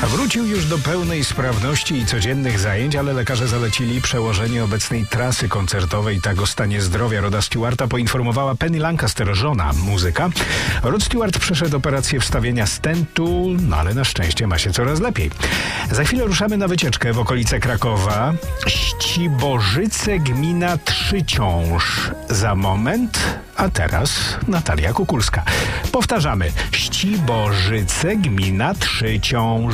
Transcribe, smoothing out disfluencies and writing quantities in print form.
Wrócił już do pełnej sprawności i codziennych zajęć, ale lekarze zalecili przełożenie obecnej trasy koncertowej. Tak o stanie zdrowia Roda Stewarta poinformowała Penny Lancaster, żona muzyka. Rod Stewart przeszedł operację wstawienia stentu, no ale na szczęście ma się coraz lepiej. Za chwilę ruszamy na wycieczkę w okolice Krakowa. Ściborzyce, gmina Trzyciąż. Za moment, a teraz Natalia Kukulska. Powtarzamy. Ściborzyce, gmina Trzyciąż.